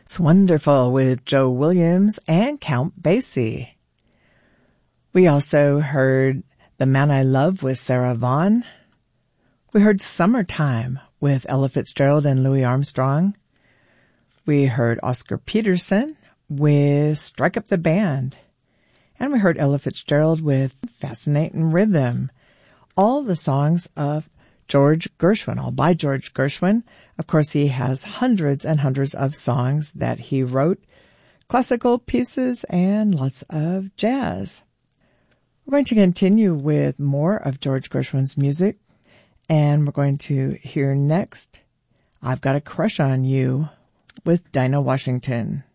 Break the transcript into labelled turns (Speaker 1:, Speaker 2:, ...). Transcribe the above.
Speaker 1: It's Wonderful with Joe Williams and Count Basie. We also heard The Man I Love with Sarah Vaughan. We heard Summertime with Ella Fitzgerald and Louis Armstrong. We heard Oscar Peterson with Strike Up the Band. And we heard Ella Fitzgerald with Fascinating Rhythm. All the songs of George Gershwin, all by George Gershwin. Of course, he has hundreds and hundreds of songs that he wrote, classical pieces, and lots of jazz. We're going to continue with more of George Gershwin's music, and we're going to hear next, I've Got a Crush on You with Dinah Washington.